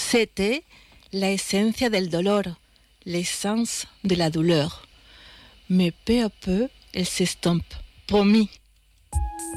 C'était la esencia del dolor, l'essence de la douleur. Mais peu à peu, elle s'estompe. Promis.